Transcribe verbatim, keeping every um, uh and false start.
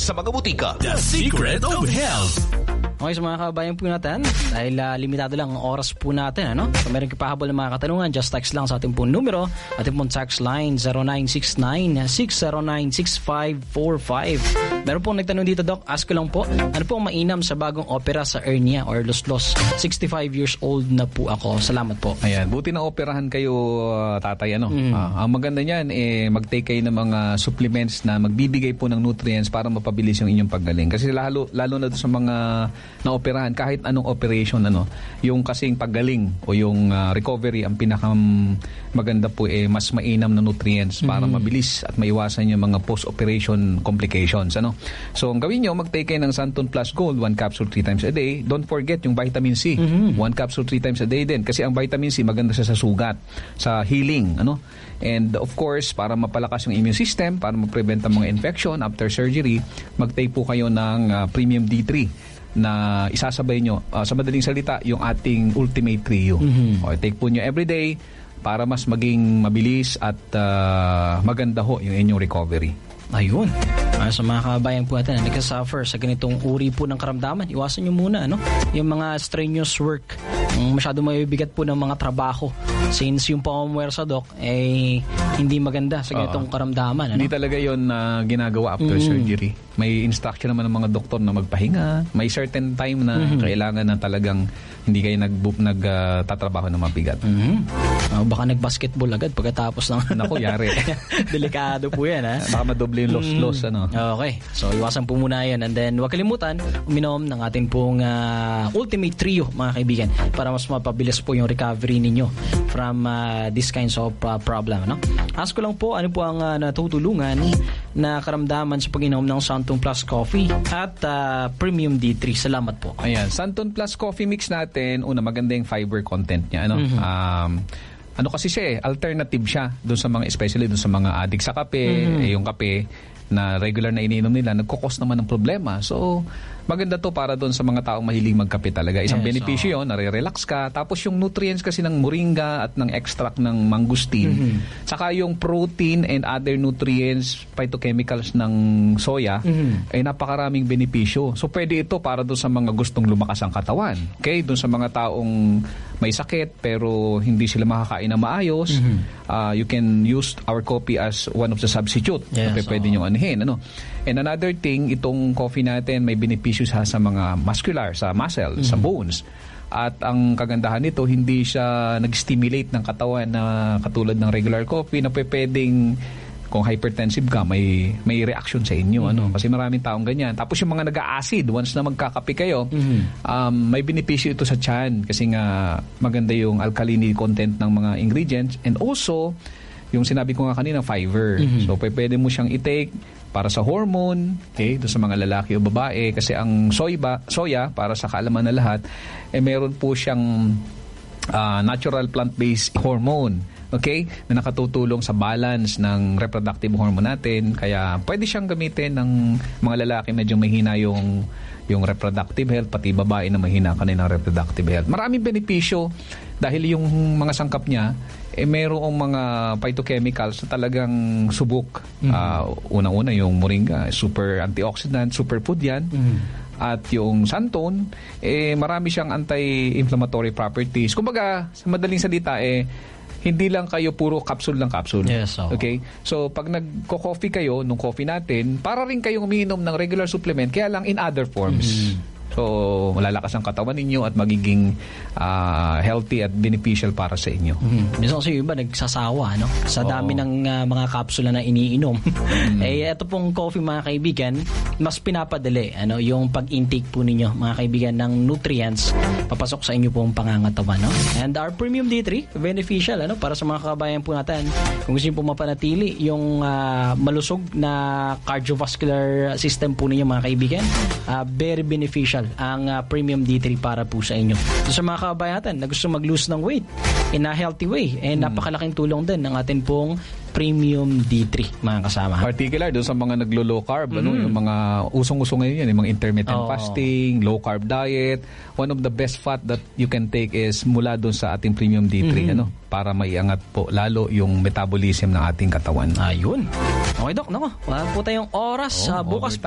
sa mga butika. The Secret of Health. Okay, sa mga kabayan po natin, dahil uh, limitado lang ang oras po natin, ano? Kung meron kapahabol ng mga katanungan, just text lang sa ating pong numero, ating pong text line zero nine six nine, six zero nine, six five four five. Meron pong nagtanong dito, Doc, ask ko lang po, ano po ang mainam sa bagong opera sa hernia or luslos? sixty-five years old na po ako. Salamat po. Ayan, buti na operahan kayo, uh, tatay, ano? Mm. Uh, ang maganda niyan, eh, mag-take kayo ng mga supplements na magbibigay po ng nutrients para mapabilis yung inyong paggaling. Kasi lalo, lalo na doon sa mga na-operahan, kahit anong operation, ano, yung kasing paggaling o yung uh, recovery, ang pinakam maganda po eh, mas mainam na nutrients para mm-hmm. mabilis at maiwasan yung mga post-operation complications. Ano? So, ang gawin nyo, mag-take kayo ng Santon Plus Gold, one capsule three times a day. Don't forget yung vitamin C, mm-hmm. one capsule three times a day din. Kasi ang vitamin C, maganda siya sa sugat, sa healing. Ano? And of course, para mapalakas yung immune system, para ma-prevent ang mga infection after surgery, mag-take po kayo ng uh, Premium D three na isasabay nyo, uh, sa madaling salita, yung ating Ultimate Trio. Mm-hmm. O, take po nyo everyday para mas maging mabilis at uh, maganda ho yung inyong recovery. Ayun. Uh, sa mga kabayan po natin na nagkasuffer sa ganitong uri po ng karamdaman, iwasan nyo muna, ano? Yung mga strenuous work, um, masyado mabibigat po ng mga trabaho. Since yung pamumuwersa, Doc, eh, hindi maganda sa ganitong uh, karamdaman. Ano? Hindi talaga yun na uh, ginagawa after mm. surgery. May instruction naman ng mga doktor na magpahinga. May certain time na mm-hmm. kailangan na talagang hindi kayo nagtatrabaho nag, uh, ng mabigat. Mm-hmm. Uh, baka nag-basketball agad pagkatapos ng... Naku, yari. Delikado po yan, ha? Baka madoble yung loss-loss, mm-hmm. ano? Okay. So, iwasan po muna yan. And then, huwag kalimutan, uminom ng ating pong uh, Ultimate Trio, mga kaibigan, para mas mapabilis po yung recovery ninyo from uh, this kinds of uh, problem, no? Ask ko lang po, ano po ang uh, natutulungan na karamdaman sa pag-inom ng Santon Plus Coffee at uh, Premium D three. Salamat po. Ayan, Santon Plus Coffee Mix natin, una, maganda yung fiber content niya, ano? Mm-hmm. Um, ano kasi siya eh, alternative siya doon sa mga, especially doon sa mga addict sa kape, mm-hmm. eh, yung kape na regular na iniinom nila, nagkukos naman ng problema. So, maganda to para doon sa mga taong mahilig magkape talaga. Isang yes, benepisyo yun, nare-relax ka. Tapos yung nutrients kasi ng moringa at ng extract ng mangosteen, mm-hmm. saka yung protein and other nutrients, phytochemicals ng soya, mm-hmm. ay napakaraming benepisyo. So, pwede ito para doon sa mga gustong lumakas ang katawan. Okay? Doon sa mga taong may sakit pero hindi sila makakain na maayos, mm-hmm. uh, you can use our coffee as one of the substitute. Yes, okay, so pwede nyo anuhin. Ano? And another thing, itong coffee natin may benepisyo sa, sa mga muscular, sa muscle, mm-hmm. sa bones. At ang kagandahan nito, hindi siya nag-stimulate ng katawan na katulad ng regular coffee na pwedeng kung hypertensive ka, may may reaction sa inyo. Mm-hmm. Ano? Kasi maraming taong ganyan. Tapos yung mga nag-acid, once na magkakape kayo, mm-hmm. um, may benepisyo ito sa tiyan. Kasi nga maganda yung alkalinity content ng mga ingredients. And also, yung sinabi ko nga kanina, fiber. Mm-hmm. So, pwede mo siyang i-take para sa hormone, okay, doon sa mga lalaki o babae. Kasi ang soy ba, soya, para sa kaalaman na lahat, eh meron po siyang uh, natural plant-based hormone. Okay? Na nakatutulong sa balance ng reproductive hormone natin. Kaya pwede siyang gamitin ng mga lalaki medyo mahina yung yung reproductive health, pati babae na mahina kanilang reproductive health. Maraming benepisyo dahil yung mga sangkap niya eh mayroong mga phytochemicals na talagang subok. Mm-hmm. Uh, unang-una yung moringa, super antioxidant, superfood yan. Mm-hmm. At yung Santon, eh marami siyang anti-inflammatory properties. Kumbaga, sa madaling salita eh hindi lang kayo puro capsule lang capsule. Yes, so. Okay? So, pag nagko-coffee kayo, nung coffee natin, para rin kayong umiinom ng regular supplement, kaya lang in other forms. Mm-hmm. So, malalakas ang katawan ninyo at magiging uh, healthy at beneficial para sa inyo. Mm-hmm. Minsan kasi yung iba nagsasawa, no? Sa Oo. dami ng uh, mga kapsula na iniinom. Mm-hmm. Eh, ito pong coffee, mga kaibigan, mas pinapadali, ano, yung pag-intake po ninyo, mga kaibigan, ng nutrients papasok sa inyo pong pangangatawan, no? And our Premium D three, beneficial, ano, para sa mga kabayan po natin. Kung gusto nyo po mapanatili yung uh, malusog na cardiovascular system po ninyo, mga kaibigan, uh, very beneficial ang uh, Premium D three para po sa inyo. So, sa mga kabayatan na gusto mag-lose ng weight in a healthy way, eh, hmm. napakalaking tulong din ng atin pong Premium D three, mga kasama. Particular doon sa mga naglo-low carb, mm-hmm. ano, yung mga usong-usong ngayon yan, yung mga intermittent oh. fasting, low carb diet. One of the best fat that you can take is mula doon sa ating Premium D three, mm-hmm. ano, para maiangat po lalo yung metabolism ng ating katawan. Ayun. Okay, Doc, nako. Wala po tayong oras. Oh, uh, bukas